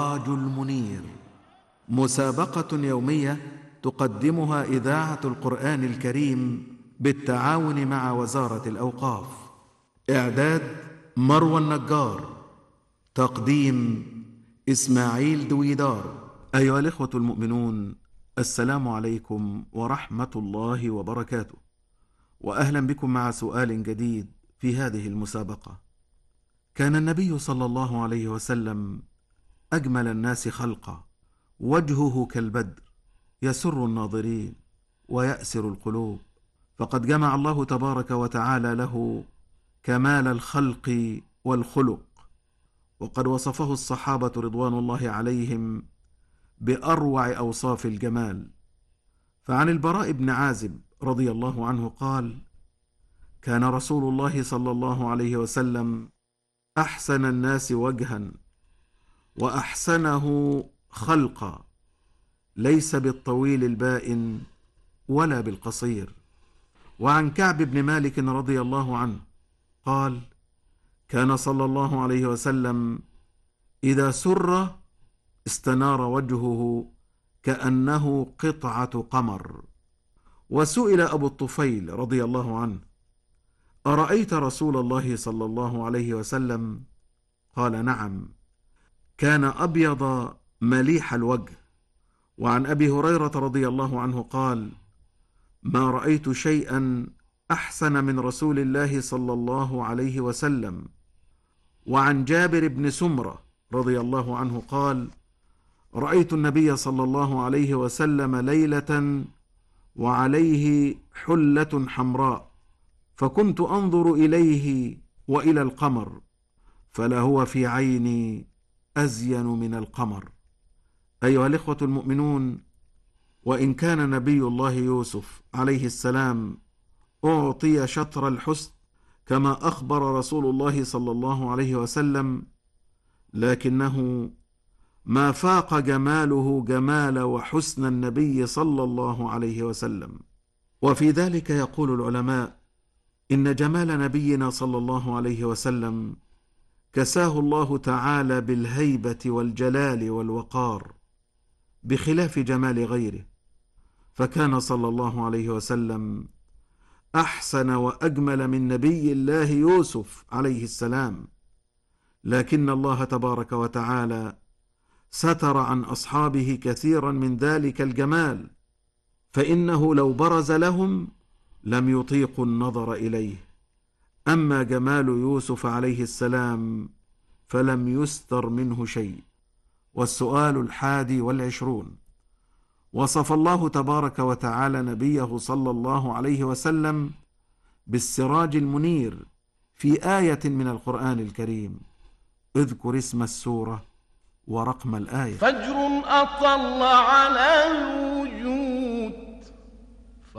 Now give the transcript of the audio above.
السراج المنير، مسابقة يومية تقدمها إذاعة القرآن الكريم بالتعاون مع وزارة الأوقاف. إعداد مروى النجار، تقديم إسماعيل دويدار. أيها الإخوة المؤمنون، السلام عليكم ورحمة الله وبركاته، وأهلا بكم مع سؤال جديد في هذه المسابقة. كان النبي صلى الله عليه وسلم أجمل الناس خلقا، وجهه كالبدر يسر الناظرين ويأسر القلوب، فقد جمع الله تبارك وتعالى له كمال الخلق والخلق، وقد وصفه الصحابة رضوان الله عليهم بأروع أوصاف الجمال. فعن البراء بن عازب رضي الله عنه قال: كان رسول الله صلى الله عليه وسلم أحسن الناس وجها وأحسنه خلقا، ليس بالطويل البائن ولا بالقصير. وعن كعب بن مالك رضي الله عنه قال: كان صلى الله عليه وسلم إذا سر استنار وجهه كأنه قطعة قمر. وسئل أبو الطفيل رضي الله عنه: أرأيت رسول الله صلى الله عليه وسلم؟ قال: نعم، كان أبيض مليح الوجه. وعن أبي هريرة رضي الله عنه قال: ما رأيت شيئا أحسن من رسول الله صلى الله عليه وسلم. وعن جابر بن سمرة رضي الله عنه قال: رأيت النبي صلى الله عليه وسلم ليلة وعليه حلة حمراء، فكنت أنظر إليه وإلى القمر، فلهو في عيني أزين من القمر. أيها الإخوة المؤمنون، وإن كان نبي الله يوسف عليه السلام أعطي شطر الحسن كما أخبر رسول الله صلى الله عليه وسلم، لكنه ما فاق جماله جمال وحسن النبي صلى الله عليه وسلم. وفي ذلك يقول العلماء: إن جمال نبينا صلى الله عليه وسلم كساه الله تعالى بالهيبة والجلال والوقار، بخلاف جمال غيره، فكان صلى الله عليه وسلم أحسن وأجمل من نبي الله يوسف عليه السلام، لكن الله تبارك وتعالى ستر عن أصحابه كثيرا من ذلك الجمال، فإنه لو برز لهم لم يطيقوا النظر إليه. أما جمال يوسف عليه السلام فلم يستر منه شيء. والسؤال 21: وصف الله تبارك وتعالى نبيه صلى الله عليه وسلم بالسراج المنير في آية من القرآن الكريم. اذكر اسم السورة ورقم الآية. فجر أطل على